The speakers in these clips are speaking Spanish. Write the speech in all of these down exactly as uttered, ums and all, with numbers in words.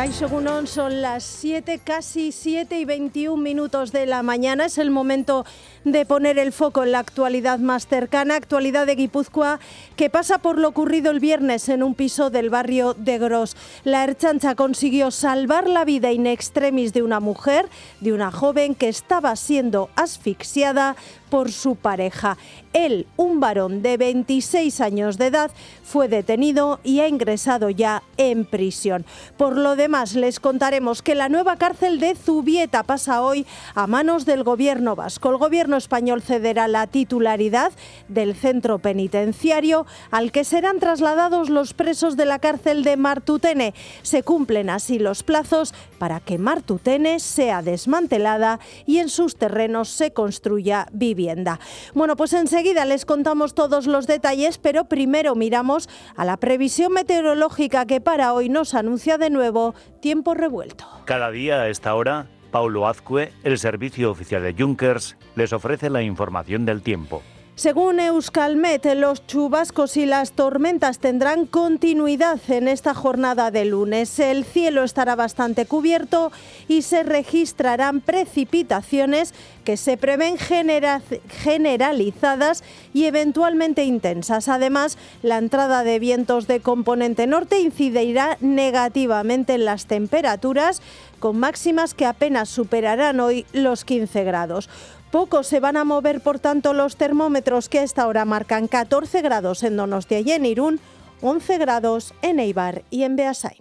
Kaixo Egunon, son las siete, casi siete y veintiún minutos de la mañana. Es el momento de poner el foco en la actualidad más cercana, actualidad de Guipúzcoa, que pasa por lo ocurrido el viernes en un piso del barrio de Gros. La Ertzaintza consiguió salvar la vida in extremis de una mujer, de una joven que estaba siendo asfixiada por su pareja. Él, un varón de veintiséis años de edad, fue detenido y ha ingresado ya en prisión. Por lo demás, les contaremos que la nueva cárcel de Zubieta pasa hoy a manos del gobierno vasco. El gobierno español cederá la titularidad del centro penitenciario al que serán trasladados los presos de la cárcel de Martutene. Se cumplen así los plazos para que Martutene sea desmantelada y en sus terrenos se construya vivienda. Bueno, pues enseguida les contamos todos los detalles, pero primero miramos a la previsión meteorológica que para hoy nos anuncia de nuevo tiempo revuelto. Cada día a esta hora, Paulo Azcue, el servicio oficial de Junkers, les ofrece la información del tiempo. Según Euskalmet, los chubascos y las tormentas tendrán continuidad en esta jornada de lunes. El cielo estará bastante cubierto y se registrarán precipitaciones que se prevén genera- generalizadas y eventualmente intensas. Además, la entrada de vientos de componente norte incidirá negativamente en las temperaturas, con máximas que apenas superarán hoy los quince grados. Poco se van a mover, por tanto, los termómetros, que a esta hora marcan catorce grados en Donostia y en Irún, once grados en Eibar y en Beasain.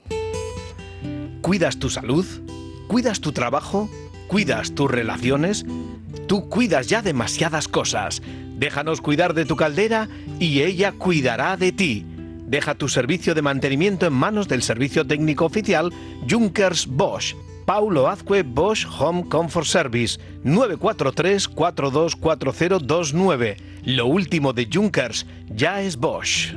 ¿Cuidas tu salud? ¿Cuidas tu trabajo? ¿Cuidas tus relaciones? Tú cuidas ya demasiadas cosas. Déjanos cuidar de tu caldera y ella cuidará de ti. Deja tu servicio de mantenimiento en manos del servicio técnico oficial Junkers Bosch. Paulo Azcue Bosch Home Comfort Service, nueve cuatro tres, cuatro dos cuatro cero dos nueve. Lo último de Junkers ya es Bosch.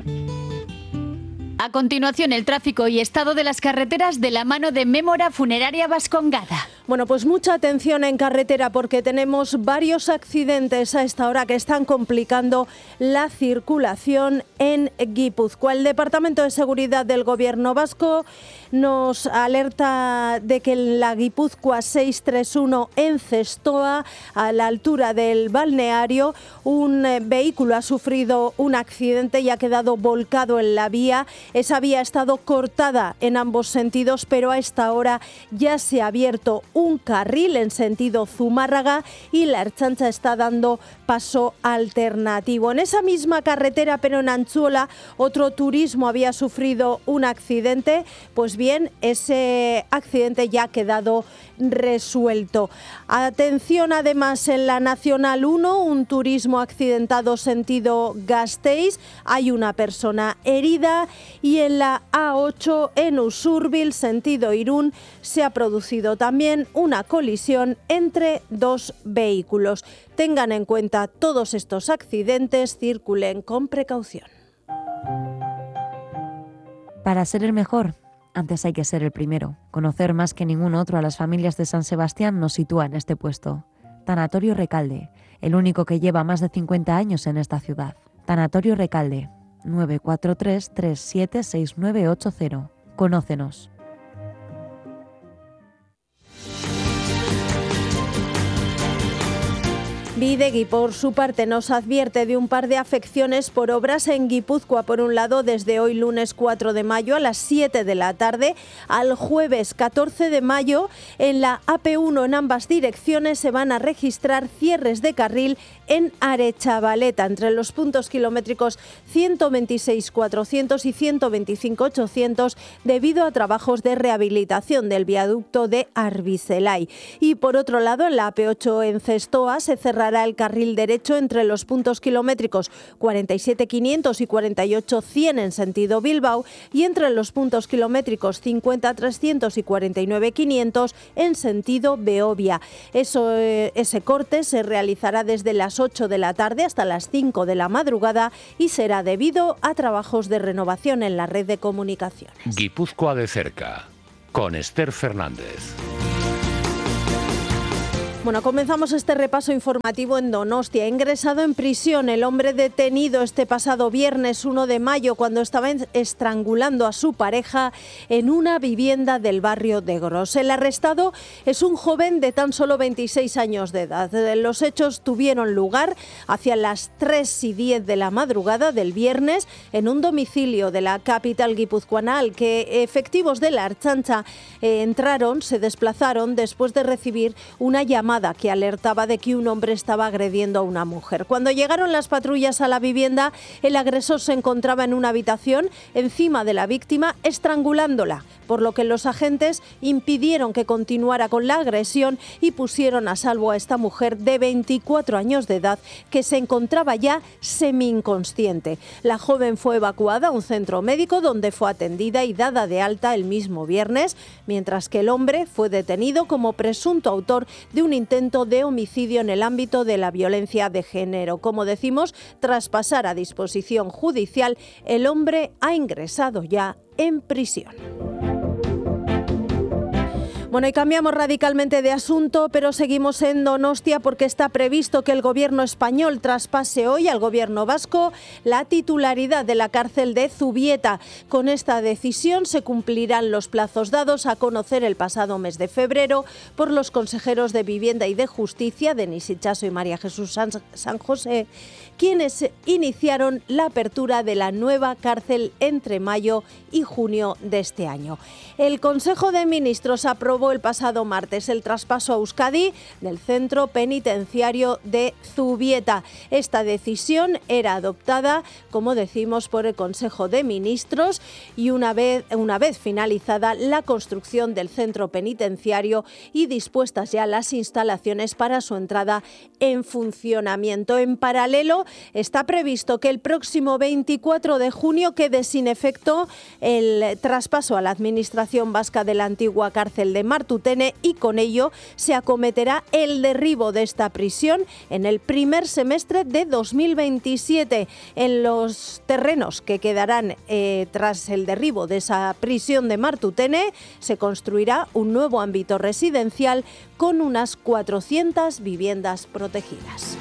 A continuación, el tráfico y estado de las carreteras de la mano de Mémora Funeraria Vascongada. Bueno, pues mucha atención en carretera porque tenemos varios accidentes a esta hora que están complicando la circulación en Guipúzcoa. El Departamento de Seguridad del Gobierno Vasco nos alerta de que en la Guipúzcoa seiscientos treinta y uno en Zestoa, a la altura del balneario, un vehículo ha sufrido un accidente y ha quedado volcado en la vía. Esa vía ha estado cortada en ambos sentidos, pero a esta hora ya se ha abierto un carril en sentido Zumárraga y la Ertzaintza está dando paso alternativo. En esa misma carretera, pero en Antzuola, otro turismo había sufrido un accidente. Pues bien, ese accidente ya ha quedado resuelto. Atención además en la Nacional uno, un turismo accidentado sentido Gasteiz, hay una persona herida, y en la A ocho en Usurbil sentido Irún se ha producido también una colisión entre dos vehículos. Tengan en cuenta todos estos accidentes, circulen con precaución. Para ser el mejor, antes hay que ser el primero. Conocer más que ningún otro a las familias de San Sebastián nos sitúa en este puesto. Tanatorio Recalde, el único que lleva más de cincuenta años en esta ciudad. Tanatorio Recalde, nueve cuatro tres, tres siete seis nueve ocho cero. Conócenos. Bidegi, por su parte, nos advierte de un par de afecciones por obras en Guipúzcoa. Por un lado, desde hoy lunes cuatro de mayo a las siete de la tarde al jueves catorce de mayo, en la A P uno en ambas direcciones se van a registrar cierres de carril en Arechavaleta, entre los puntos kilométricos ciento veintiséis cuatrocientos y ciento veinticinco ochocientos, debido a trabajos de rehabilitación del viaducto de Arbizelay. Y por otro lado, en la A P ocho en Zestoa se cerrará el carril derecho entre los puntos kilométricos cuarenta y siete quinientos y cuarenta y ocho cien en sentido Bilbao, y entre los puntos kilométricos cincuenta trescientos y cuarenta y nueve quinientos en sentido Beovia. Eso, eh, ese corte se realizará desde las ocho de la tarde hasta las cinco de la madrugada y será debido a trabajos de renovación en la red de comunicaciones. Guipúzcoa de cerca, con Esther Fernández. Bueno, comenzamos este repaso informativo en Donostia. Ha ingresado en prisión el hombre detenido este pasado viernes uno de mayo cuando estaba estrangulando a su pareja en una vivienda del barrio de Gros. El arrestado es un joven de tan solo veintiséis años de edad. Los hechos tuvieron lugar hacia las tres y diez de la madrugada del viernes en un domicilio de la capital guipuzcoana al que efectivos de la Ertzaintza eh, entraron, se desplazaron después de recibir una llamada que alertaba de que un hombre estaba agrediendo a una mujer. Cuando llegaron las patrullas a la vivienda, el agresor se encontraba en una habitación encima de la víctima, estrangulándola, por lo que los agentes impidieron que continuara con la agresión y pusieron a salvo a esta mujer de veinticuatro años de edad que se encontraba ya semi-inconsciente. La joven fue evacuada a un centro médico donde fue atendida y dada de alta el mismo viernes, mientras que el hombre fue detenido como presunto autor de un intento de homicidio en el ámbito de la violencia de género. Como decimos, tras pasar a disposición judicial, el hombre ha ingresado ya en prisión. Bueno, y cambiamos radicalmente de asunto, pero seguimos en Donostia porque está previsto que el gobierno español traspase hoy al gobierno vasco la titularidad de la cárcel de Zubieta. Con esta decisión se cumplirán los plazos dados a conocer el pasado mes de febrero por los consejeros de Vivienda y de Justicia, Denis Itxaso y María Jesús San José, quienes iniciaron la apertura de la nueva cárcel entre mayo y junio de este año. El Consejo de Ministros aprobó el pasado martes el traspaso a Euskadi del centro penitenciario de Zubieta. Esta decisión era adoptada, como decimos, por el Consejo de Ministros y una vez, una vez finalizada la construcción del centro penitenciario y dispuestas ya las instalaciones para su entrada en funcionamiento. En paralelo, está previsto que el próximo veinticuatro de junio quede sin efecto el traspaso a la Administración vasca de la antigua cárcel de Martutene y con ello se acometerá el derribo de esta prisión en el primer semestre de dos mil veintisiete. En los terrenos que quedarán eh, tras el derribo de esa prisión de Martutene se construirá un nuevo ámbito residencial con unas cuatrocientas viviendas protegidas.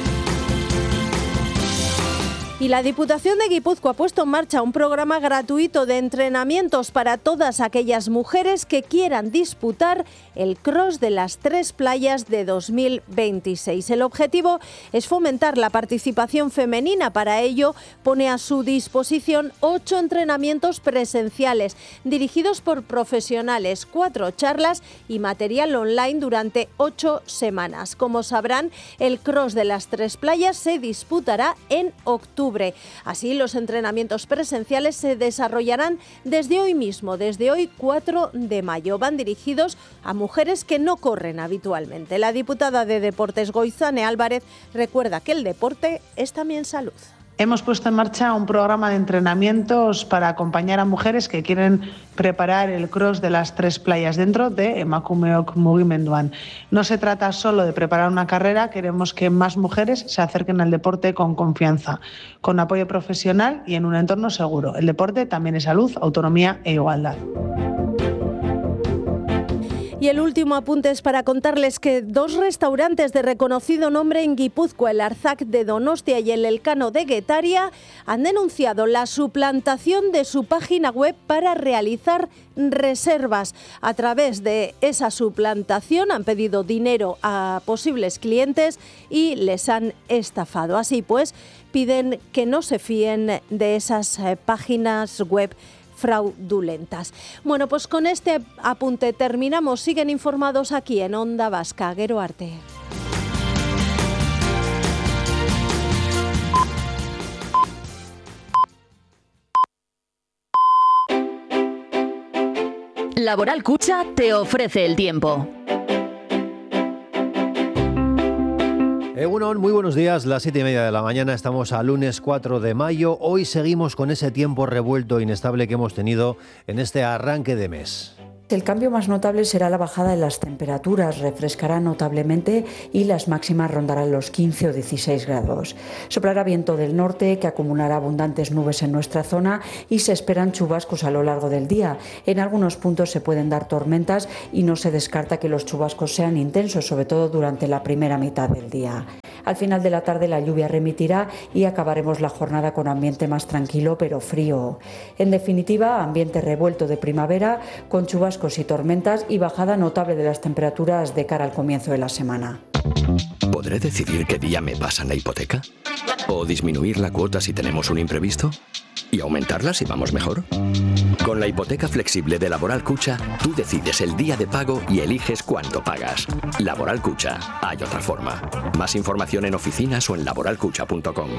Y la Diputación de Guipúzcoa ha puesto en marcha un programa gratuito de entrenamientos para todas aquellas mujeres que quieran disputar el Cross de las Tres Playas de dos mil veintiséis. El objetivo es fomentar la participación femenina. Para ello, pone a su disposición ocho entrenamientos presenciales dirigidos por profesionales, cuatro charlas y material online durante ocho semanas. Como sabrán, el Cross de las Tres Playas se disputará en octubre. Así, los entrenamientos presenciales se desarrollarán desde hoy mismo, desde hoy cuatro de mayo. Van dirigidos a mujeres que no corren habitualmente. La diputada de Deportes, Goizane Álvarez, recuerda que el deporte es también salud. Hemos puesto en marcha un programa de entrenamientos para acompañar a mujeres que quieren preparar el Cross de las Tres Playas dentro de Emakumeok Mugimenduan. No se trata solo de preparar una carrera, queremos que más mujeres se acerquen al deporte con confianza, con apoyo profesional y en un entorno seguro. El deporte también es salud, autonomía e igualdad. Y el último apunte es para contarles que dos restaurantes de reconocido nombre en Guipúzcoa, el Arzac de Donostia y el Elcano de Guetaria, han denunciado la suplantación de su página web para realizar reservas. A través de esa suplantación han pedido dinero a posibles clientes y les han estafado. Así pues, piden que no se fíen de esas páginas web fraudulentas. Bueno, pues con este apunte terminamos. Siguen informados aquí en Onda Vasca. Gero arte. Laboral Cucha te ofrece el tiempo. Egunon, muy buenos días, las siete y media de la mañana, estamos a lunes cuatro de mayo. Hoy seguimos con ese tiempo revuelto e inestable que hemos tenido en este arranque de mes. El cambio más notable será la bajada de las temperaturas, refrescará notablemente y las máximas rondarán los quince o dieciséis grados. Soplará viento del norte que acumulará abundantes nubes en nuestra zona y se esperan chubascos a lo largo del día. En algunos puntos se pueden dar tormentas y no se descarta que los chubascos sean intensos, sobre todo durante la primera mitad del día. Al final de la tarde la lluvia remitirá y acabaremos la jornada con ambiente más tranquilo pero frío. En definitiva, ambiente revuelto de primavera con chubascos y tormentas y bajada notable de las temperaturas de cara al comienzo de la semana. ¿Podré decidir qué día me pasan la hipoteca? ¿O disminuir la cuota si tenemos un imprevisto? ¿Y aumentarla si vamos mejor? Con la hipoteca flexible de Laboral Cucha, tú decides el día de pago y eliges cuánto pagas. Laboral Cucha, hay otra forma. Más información en oficinas o en laboral cucha punto com.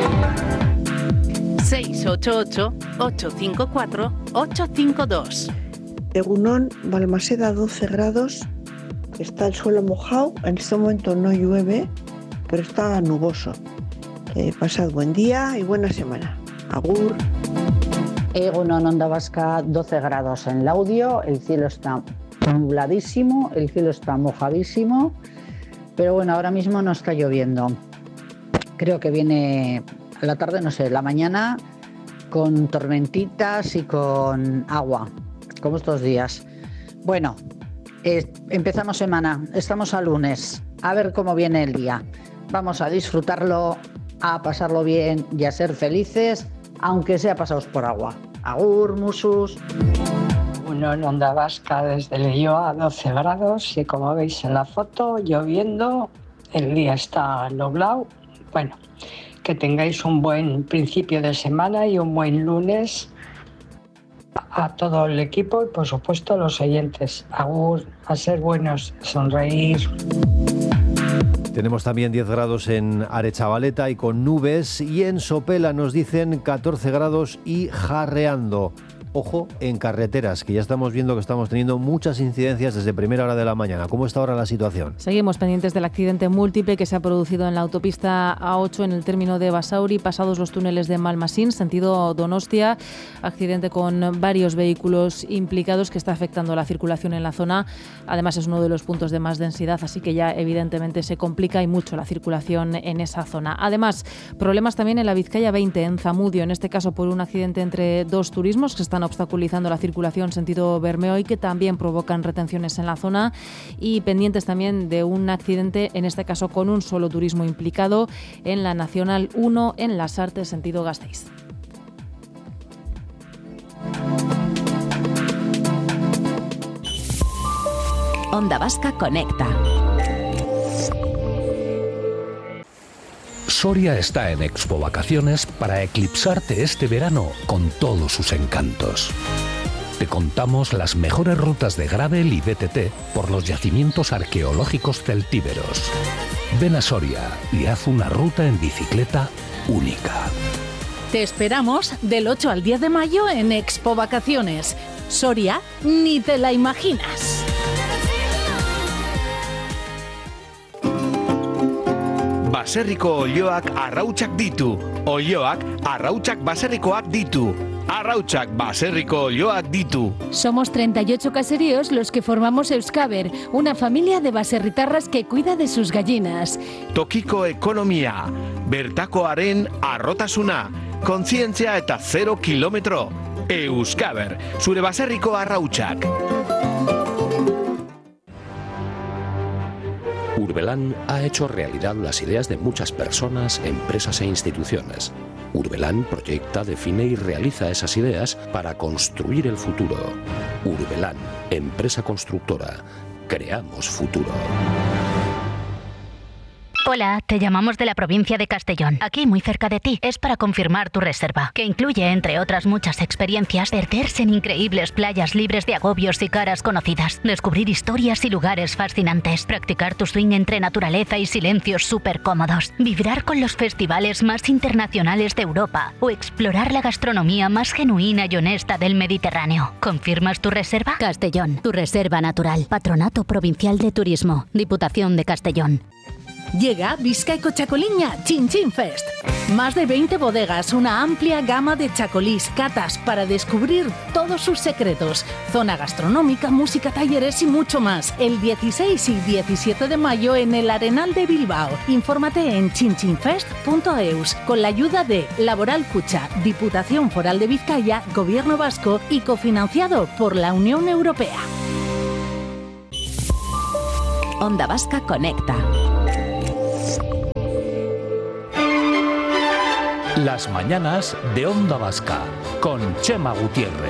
seis ocho ocho, ocho cinco cuatro, ocho cinco dos. Egunon, Balmaseda, doce grados. Está el suelo mojado. En este momento no llueve, pero está nuboso. Eh, pasad buen día y buena semana. Agur. Egunon, Onda Vasca, doce grados en Laudio. El cielo está nubladísimo, el cielo está mojadísimo. Pero bueno, ahora mismo no está lloviendo. Creo que viene a la tarde, no sé, la mañana con tormentitas y con agua, como estos días. Bueno, eh, empezamos semana, estamos a lunes, a ver cómo viene el día. Vamos a disfrutarlo, a pasarlo bien y a ser felices, aunque sea pasados por agua. Agur, musus. Uno en Onda Vasca desde Leioa, doce grados y como veis en la foto, lloviendo, el día está nublado. Bueno, que tengáis un buen principio de semana y un buen lunes a todo el equipo y por supuesto a los oyentes. Agur, a ser buenos, sonreír. Tenemos también diez grados en Arechavaleta y con nubes, y en Sopela nos dicen catorce grados y jarreando. Ojo en carreteras, que ya estamos viendo que estamos teniendo muchas incidencias desde primera hora de la mañana. ¿Cómo está ahora la situación? Seguimos pendientes del accidente múltiple que se ha producido en la autopista A ocho en el término de Basauri, pasados los túneles de Malmasín, sentido Donostia. Accidente con varios vehículos implicados que está afectando la circulación en la zona. Además es uno de los puntos de más densidad, así que ya evidentemente se complica y mucho la circulación en esa zona. Además, problemas también en la Vizcaya veinte, en Zamudio, en este caso por un accidente entre dos turismos que están obstaculizando la circulación sentido Bermeo y que también provocan retenciones en la zona, y pendientes también de un accidente, en este caso con un solo turismo implicado, en la Nacional uno en Las Artes sentido Gasteiz. Onda Vasca conecta. Soria está en Expo Vacaciones para eclipsarte este verano con todos sus encantos. Te contamos las mejores rutas de gravel y B T T por los yacimientos arqueológicos celtíberos. Ven a Soria y haz una ruta en bicicleta única. Te esperamos del ocho al diez de mayo en Expo Vacaciones. Soria, ni te la imaginas. Baserriko olioak arrautzak ditu. Olioak arrautzak baserrikoak ditu. Arrautzak baserriko olioak ditu. Somos treinta y ocho caseríos los que formamos Euskaber, una familia de baserritarras que cuida de sus gallinas. Tokiko ekonomia, bertakoaren arrotasuna, kontzientzia eta zero kilometro. Euskaber, zure baserriko arrautzak. Urbelán ha hecho realidad las ideas de muchas personas, empresas e instituciones. Urbelán proyecta, define y realiza esas ideas para construir el futuro. Urbelán, empresa constructora. Creamos futuro. Hola, te llamamos de la provincia de Castellón, aquí muy cerca de ti. Es para confirmar tu reserva, que incluye, entre otras muchas experiencias, perderse en increíbles playas libres de agobios y caras conocidas, descubrir historias y lugares fascinantes, practicar tu swing entre naturaleza y silencios súper cómodos, vibrar con los festivales más internacionales de Europa o explorar la gastronomía más genuina y honesta del Mediterráneo. ¿Confirmas tu reserva? Castellón, tu reserva natural. Patronato Provincial de Turismo, Diputación de Castellón. Llega Bizkaiko Txakoliña Chin Chin Fest. Más de veinte bodegas, una amplia gama de chacolís, catas para descubrir todos sus secretos. Zona gastronómica, música, talleres y mucho más. El dieciséis y diecisiete de mayo en el Arenal de Bilbao. Infórmate en chinchinfest punto eus con la ayuda de Laboral Cucha, Diputación Foral de Vizcaya, Gobierno Vasco y cofinanciado por la Unión Europea. Onda Vasca Conecta. Las mañanas de Onda Vasca con Chema Gutiérrez.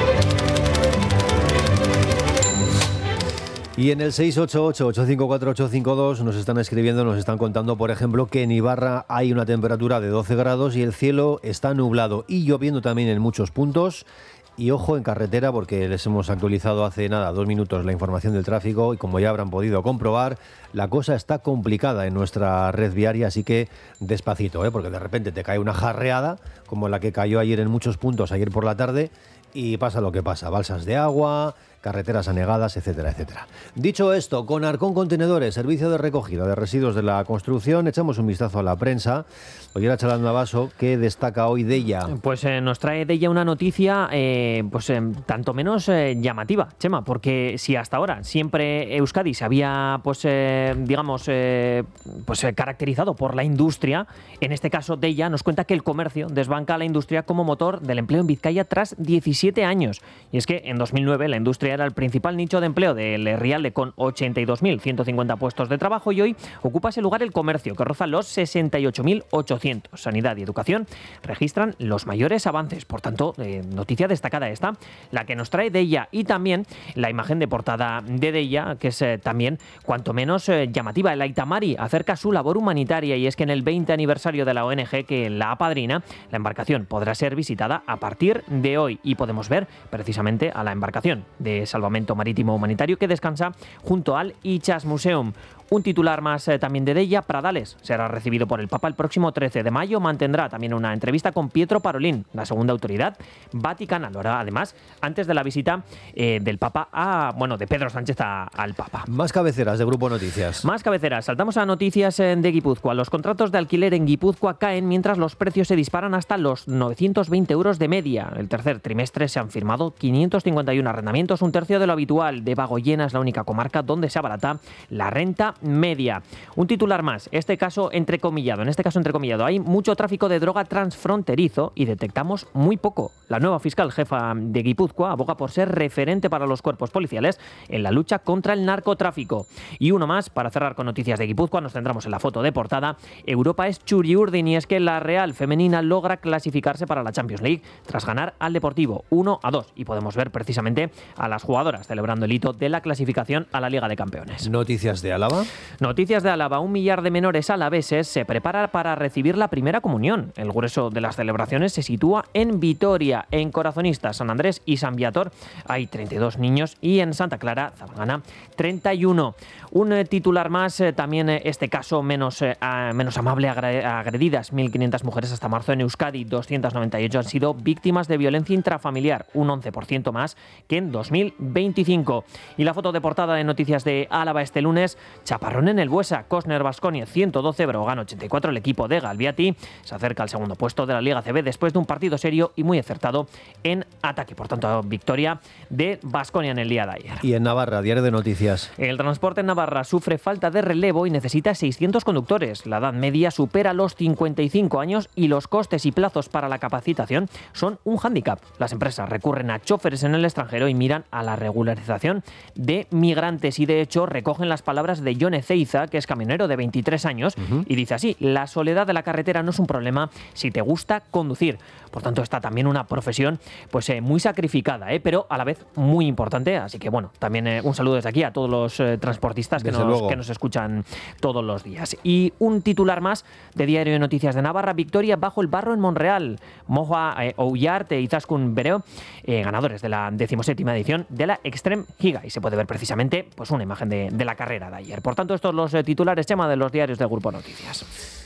Y en el seis ocho ocho, ocho cinco cuatro, ocho cinco dos nos están escribiendo, nos están contando, por ejemplo, que en Ibarra hay una temperatura de doce grados y el cielo está nublado y lloviendo también en muchos puntos. Y ojo en carretera, porque les hemos actualizado hace nada, dos minutos, la información del tráfico y como ya habrán podido comprobar, la cosa está complicada en nuestra red viaria, así que despacito, ¿eh? Porque de repente te cae una jarreada, como la que cayó ayer en muchos puntos, ayer por la tarde, y pasa lo que pasa, balsas de agua, carreteras anegadas, etcétera, etcétera. Dicho esto, con Arcón Contenedores, servicio de recogida de residuos de la construcción, echamos un vistazo a la prensa. Oye, era Chalán Navaso, ¿qué destaca hoy Deia? Pues eh, nos trae Deia una noticia eh, pues eh, tanto menos eh, llamativa, Chema, porque si hasta ahora siempre Euskadi se había, pues eh, digamos, eh, pues eh, caracterizado por la industria, en este caso Deia nos cuenta que el comercio desbanca a la industria como motor del empleo en Vizcaya tras diecisiete años. Y es que en dos mil nueve la industria era el principal nicho de empleo del Herrialde con ochenta y dos mil ciento cincuenta puestos de trabajo y hoy ocupa ese lugar el comercio, que roza los sesenta y ocho mil ochocientos. Sanidad y educación registran los mayores avances. Por tanto, eh, noticia destacada esta, la que nos trae Deia, y también la imagen de portada de Deia, que es eh, también cuanto menos eh, llamativa. El Aitamari acerca su labor humanitaria y es que en el veinte aniversario de la O N G que la apadrina, la embarcación podrá ser visitada a partir de hoy y podemos ver precisamente a la embarcación de salvamento marítimo humanitario que descansa junto al Ichas Museum. Un titular más eh, también de Deia, Pradales será recibido por el Papa el próximo trece de mayo. Mantendrá también una entrevista con Pietro Parolin, la segunda autoridad vaticana. Lo hará además antes de la visita eh, del Papa a, bueno, de Pedro Sánchez a, al Papa. Más cabeceras de Grupo Noticias. Más cabeceras. Saltamos a noticias eh, de Guipúzcoa. Los contratos de alquiler en Guipúzcoa caen mientras los precios se disparan hasta los novecientos veinte euros de media. El tercer trimestre se han firmado quinientos cincuenta y uno arrendamientos, un tercio de lo habitual. Debagoyena es la única comarca donde se abarata la renta media. Un titular más, este caso entrecomillado, en este caso entrecomillado, hay mucho tráfico de droga transfronterizo y detectamos muy poco. La nueva fiscal jefa de Guipúzcoa aboga por ser referente para los cuerpos policiales en la lucha contra el narcotráfico. Y uno más, para cerrar con noticias de Guipúzcoa, nos centramos en la foto de portada. Europa es Txuri-Urdin y es que la Real femenina logra clasificarse para la Champions League tras ganar al Deportivo uno a dos y podemos ver precisamente a las jugadoras celebrando el hito de la clasificación a la Liga de Campeones. Noticias de Álava. Noticias de Álava. Un millar de menores alaveses se prepara para recibir la primera comunión. El grueso de las celebraciones se sitúa en Vitoria. En Corazonistas, San Andrés y San Viator hay treinta y dos niños y en Santa Clara, Zabagana, treinta y uno. Un eh, titular más, eh, también eh, este caso menos, eh, a, menos amable, agredidas mil quinientas mujeres hasta marzo en Euskadi. doscientas noventa y ocho han sido víctimas de violencia intrafamiliar, un once por ciento más que en dos mil veinticinco. Y la foto de portada de noticias de Álava este lunes, chaparrón en el Buesa, Cosner Baskonia ciento doce, Brogan ochenta y cuatro. El equipo de Galbiati se acerca al segundo puesto de la Liga A C B después de un partido serio y muy acertado en ataque. Por tanto, victoria de Baskonia en el día de ayer. Y en Navarra, diario de noticias. El transporte en Navarra sufre falta de relevo y necesita seiscientos conductores. La edad media supera los cincuenta y cinco años y los costes y plazos para la capacitación son un hándicap. Las empresas recurren a choferes en el extranjero y miran a la regularización de migrantes y de hecho recogen las palabras de John Ezeiza, que es camionero de veintitrés años, uh-huh. y dice así: la soledad de la carretera no es un problema si te gusta conducir. Por tanto, está también una profesión pues eh, muy sacrificada, eh, pero a la vez muy importante. Así que bueno, también eh, un saludo desde aquí a todos los eh, transportistas que nos, que nos escuchan todos los días. Y un titular más de Diario de Noticias de Navarra: victoria bajo el barro en Monreal. Moja eh, Ollarte y Izaskun Bereo, eh, ganadores de la decimoséptima edición de la Extreme Giga. Y se puede ver precisamente pues una imagen de, de la carrera de ayer. Por tanto, estos los eh, titulares, Chema, de los diarios del Grupo Noticias.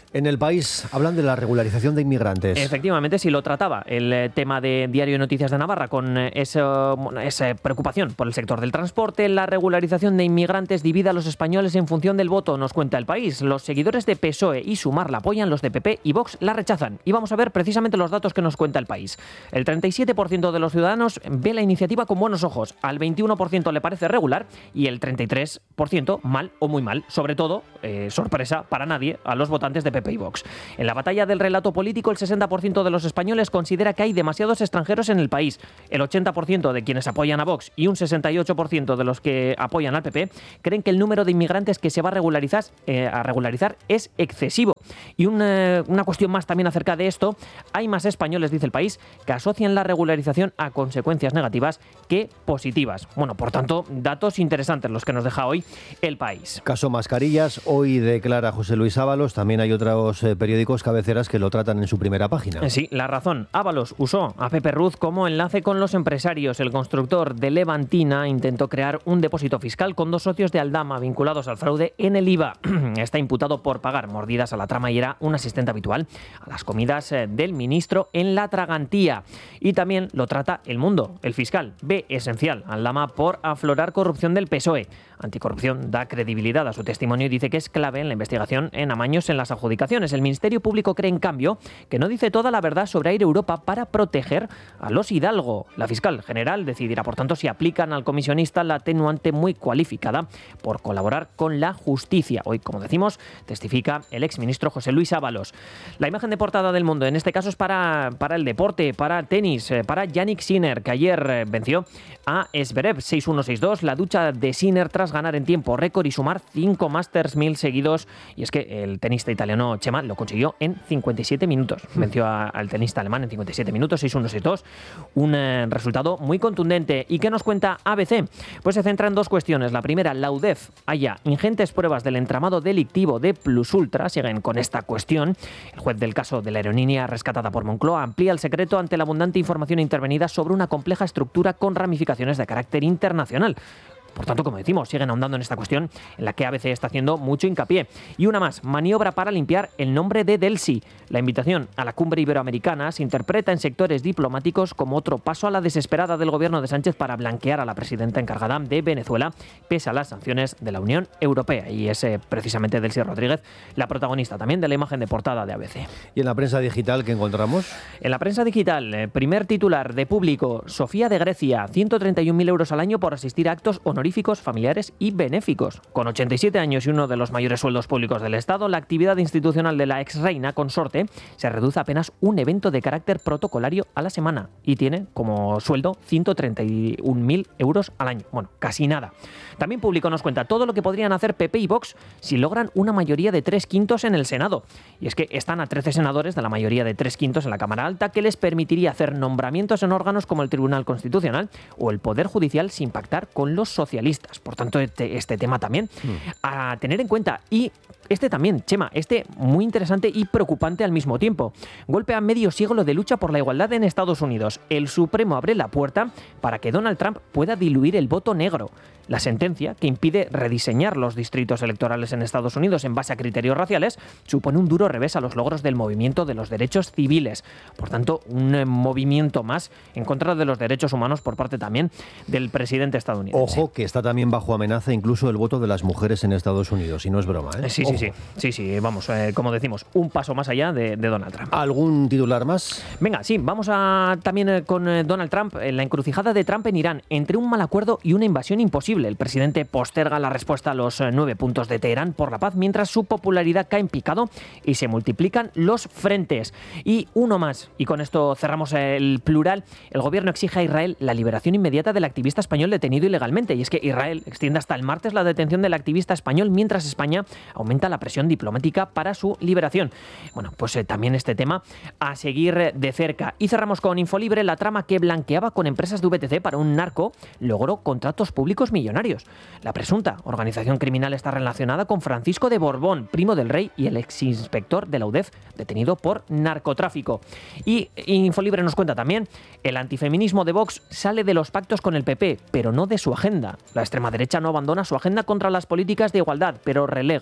En El País hablan de la regularización de inmigrantes. Efectivamente, sí lo trataba el eh, tema de Diario de Noticias de Navarra con eh, esa, esa preocupación por el sector del transporte. La regularización de inmigrantes divide a los españoles en función del voto, nos cuenta El País. Los seguidores de P S O E y Sumar la apoyan, los de P P y Vox la rechazan. Y vamos a ver precisamente los datos que nos cuenta El País. El treinta y siete por ciento de los ciudadanos ve la iniciativa con buenos ojos, al veintiuno por ciento le parece regular y el treinta y tres por ciento mal o muy mal. Sobre todo, eh, sorpresa para nadie, a los votantes de P P y Vox. En la batalla del relato político, el sesenta por ciento de los españoles considera que hay demasiados extranjeros en el país. El ochenta por ciento de quienes apoyan a Vox y un sesenta y ocho por ciento de los que apoyan al P P creen que el número de inmigrantes que se va a regularizar, eh, a regularizar es excesivo. Y una, una cuestión más también acerca de esto, hay más españoles, dice El País, que asocian la regularización a consecuencias negativas que positivas. Bueno, por tanto, datos interesantes los que nos deja hoy El País. Caso mascarillas, hoy declara José Luis Ábalos, también hay otros eh, periódicos cabeceras que lo tratan en su primera página. Sí, La Razón. Ábalos usó a Pepe Ruz como enlace con los empresarios. El constructor de Levantina intentó crear un depósito fiscal con dos socios de Aldama vinculados al fraude en el I V A. Está imputado por pagar mordidas a la trama y era un asistente habitual a las comidas del ministro en la Tragantía. Y también lo trata El Mundo. El fiscal ve esencial a Aldama por aflorar corrupción del P S O E. Anticorrupción da credibilidad a su testimonio y dice que es clave en la investigación en amaños en las adjudicaciones. El Ministerio Público cree, en cambio, que no dice toda la verdad sobre Air Europa para proteger a los Hidalgo. La fiscal general decidirá, por tanto, si aplican al comisionista la atenuante muy cualificada por colaborar con la justicia. Hoy, como decimos, testifica el exministro José Luis Ábalos. La imagen de portada del Mundo, en este caso, es para, para el deporte, para el tenis, para Jannik Sinner, que ayer venció a Zverev seis uno seis dos. La ducha de Sinner tras ganar en tiempo récord y sumar cinco Masters mil seguidos. Y es que el tenista italiano Chema lo consiguió en cincuenta y siete minutos. Venció a, al tenista alemán en cincuenta y siete minutos, seis uno seis dos. Un eh, resultado muy contundente. ¿Y qué nos cuenta A B C? Pues se centra en dos cuestiones. La primera, la U D E F halla ingentes pruebas del entramado delictivo de Plus Ultra. Siguen con esta cuestión. El juez del caso de la aerolínea rescatada por Moncloa amplía el secreto ante la abundante información intervenida sobre una compleja estructura con ramificaciones de carácter internacional. Por tanto, como decimos, siguen ahondando en esta cuestión en la que A B C está haciendo mucho hincapié. Y una más, maniobra para limpiar el nombre de Delsi. La invitación a la cumbre iberoamericana se interpreta en sectores diplomáticos como otro paso a la desesperada del gobierno de Sánchez para blanquear a la presidenta encargada de Venezuela, pese a las sanciones de la Unión Europea. Y es eh, precisamente Delsi Rodríguez la protagonista también de la imagen de portada de A B C. ¿Y en la prensa digital qué encontramos? En la prensa digital, eh, primer titular de Público, Sofía de Grecia, ciento treinta y un mil euros al año por asistir a actos honoríficos honoríficos, familiares y benéficos. Con ochenta y siete años y uno de los mayores sueldos públicos del Estado, la actividad institucional de la ex reina consorte se reduce a apenas un evento de carácter protocolario a la semana y tiene como sueldo ciento treinta y un mil euros al año. Bueno, casi nada. También Público nos cuenta todo lo que podrían hacer P P y Vox si logran una mayoría de tres quintos en el Senado. Y es que están a trece senadores de la mayoría de tres quintos en la Cámara Alta, que les permitiría hacer nombramientos en órganos como el Tribunal Constitucional o el Poder Judicial sin pactar con los socialistas. Por tanto, este, este tema también mm. a tener en cuenta. Y este también, Chema, este muy interesante y preocupante al mismo tiempo. Golpe a medio siglo de lucha por la igualdad en Estados Unidos. El Supremo abre la puerta para que Donald Trump pueda diluir el voto negro. La sentencia, que impide rediseñar los distritos electorales en Estados Unidos en base a criterios raciales, supone un duro revés a los logros del movimiento de los derechos civiles. Por tanto, un movimiento más en contra de los derechos humanos por parte también del presidente estadounidense. Ojo, que está también bajo amenaza incluso el voto de las mujeres en Estados Unidos, y no es broma, ¿eh? Sí, sí, sí, sí, sí, vamos, eh, como decimos, un paso más allá de, de Donald Trump. ¿Algún titular más? Venga, sí, vamos a también eh, con eh, Donald Trump, en la encrucijada de Trump en Irán, entre un mal acuerdo y una invasión imposible. El presidente posterga la respuesta a los eh, nueve puntos de Teherán por la paz, mientras su popularidad cae en picado y se multiplican los frentes. Y uno más, y con esto cerramos el plural, el gobierno exige a Israel la liberación inmediata del activista español detenido ilegalmente. Y es que Israel extiende hasta el martes la detención del activista español, mientras España aumenta la presión diplomática para su liberación. Bueno, pues eh, también este tema a seguir de cerca. Y cerramos con Infolibre. La trama que blanqueaba con empresas de V T C para un narco logró contratos públicos millonarios. La presunta organización criminal está relacionada con Francisco de Borbón, primo del rey y el exinspector de la U D E F, detenido por narcotráfico. Y Infolibre nos cuenta también, el antifeminismo de Vox sale de los pactos con el P P, pero no de su agenda. La extrema derecha no abandona su agenda contra las políticas de igualdad, pero relega de los pactos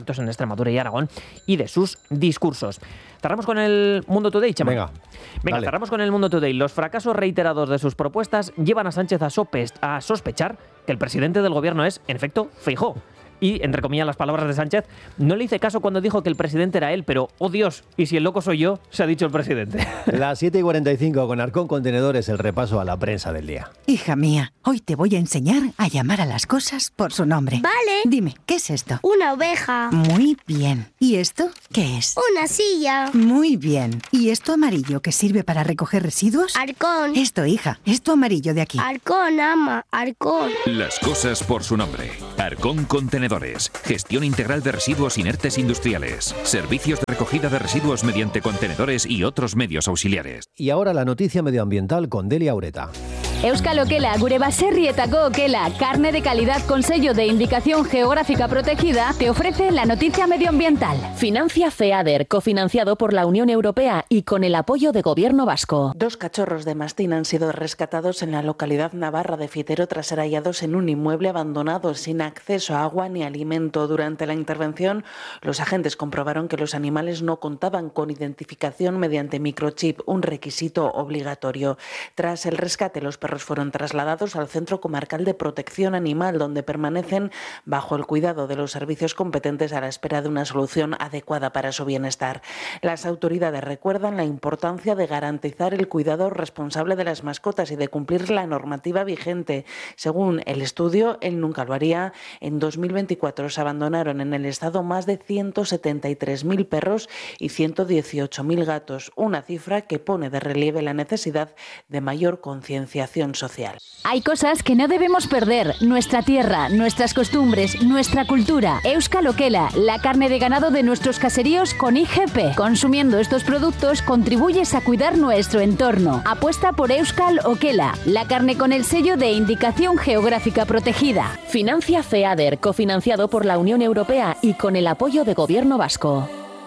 actos en Extremadura y Aragón y de sus discursos. Cerramos con el Mundo Today, Chema. Venga, Venga, dale. cerramos con el Mundo Today. Los fracasos reiterados de sus propuestas llevan a Sánchez a, sopes, a sospechar que el presidente del gobierno es, en efecto, Feijóo. Y, entre comillas, las palabras de Sánchez, no le hice caso cuando dijo que el presidente era él, pero, oh Dios, y si el loco soy yo, se ha dicho el presidente. Las siete y cuarenta y cinco con Arcón Contenedores, el repaso a la prensa del día. Hija mía, hoy te voy a enseñar a llamar a las cosas por su nombre. Vale. Dime, ¿qué es esto? Una oveja. Muy bien. ¿Y esto qué es? Una silla. Muy bien. ¿Y esto amarillo que sirve para recoger residuos? Arcón. Esto, hija, esto amarillo de aquí. Arcón, ama, Arcón. Las cosas por su nombre. Arcón Contenedores. Gestión integral de residuos inertes industriales. Servicios de recogida de residuos mediante contenedores y otros medios auxiliares. Y ahora la noticia medioambiental con Delia Ureta. Euskal Okela, gure baserrietako okela, carne de calidad con sello de indicación geográfica protegida, te ofrece la noticia medioambiental. Financia FEADER, cofinanciado por la Unión Europea y con el apoyo de Gobierno vasco. Dos cachorros de mastín han sido rescatados en la localidad navarra de Fitero tras ser hallados en un inmueble abandonado sin acceso a agua ni alimento. Durante la intervención, los agentes comprobaron que los animales no contaban con identificación mediante microchip, un requisito obligatorio. Tras el rescate, los perros fueron trasladados al Centro Comarcal de Protección Animal, donde permanecen bajo el cuidado de los servicios competentes a la espera de una solución adecuada para su bienestar. Las autoridades recuerdan la importancia de garantizar el cuidado responsable de las mascotas y de cumplir la normativa vigente. Según el estudio, él nunca lo haría. En dos mil veinticuatro se abandonaron en el Estado más de ciento setenta y tres mil perros y ciento dieciocho mil gatos, una cifra que pone de relieve la necesidad de mayor concienciación social. Hay cosas que no debemos perder: nuestra tierra, nuestras costumbres, nuestra cultura. Euskal Okela, la carne de ganado de nuestros caseríos con I G P. Consumiendo estos productos contribuyes a cuidar nuestro entorno. Apuesta por Euskal Okela, la carne con el sello de indicación geográfica protegida. Financia FEADER, cofinanciado por la Unión Europea y con el apoyo de Gobierno vasco.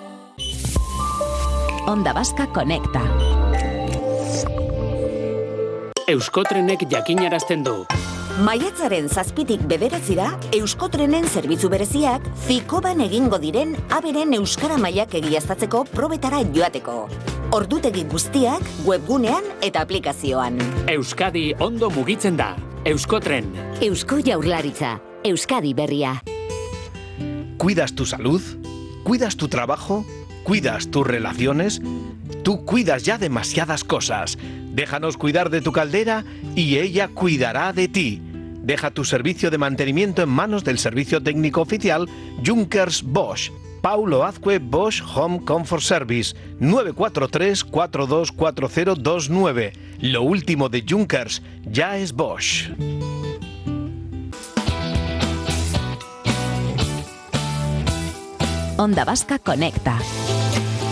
Onda Vasca Conecta. Euskotrenek jakinarazten du. Maiatzaren zazpitik bederatzira, Euskotrenen zerbitzu bereziak Fikoban egingo diren aberen euskara mailak egiaztatzeko probetara joateko. Ordutegi guztiak webgunean eta aplikazioan. Euskadi ondo mugitzen da. Euskotren. Eusko Jaurlaritza. Euskadi berria. ¿Cuidas tu salud? ¿Cuidas tu trabajo? ¿Cuidas tus relaciones? Tú cuidas ya demasiadas cosas. Déjanos cuidar de tu caldera y ella cuidará de ti. Deja tu servicio de mantenimiento en manos del servicio técnico oficial Junkers Bosch. Paulo Azcue Bosch Home Comfort Service, nueve cuatro tres, cuatro dos cuatro cero dos nueve. Lo último de Junkers ya es Bosch. Onda Vasca Conecta.